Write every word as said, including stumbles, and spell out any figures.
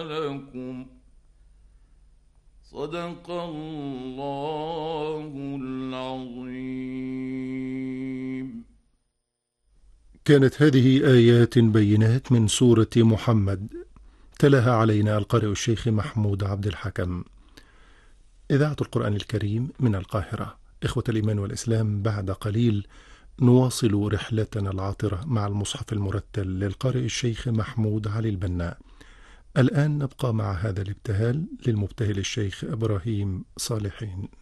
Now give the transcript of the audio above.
لكم صدق الله العظيم. كانت هذه آيات بينات من سورة محمد، تلاها علينا القارئ الشيخ محمود عبد الحكم. إذاعة القرآن الكريم من القاهرة. إخوة الإيمان والإسلام، بعد قليل نواصل رحلتنا العاطرة مع المصحف المرتل للقارئ الشيخ محمود علي البناء. الآن نبقى مع هذا الابتهال للمبتهل الشيخ إبراهيم صالحين.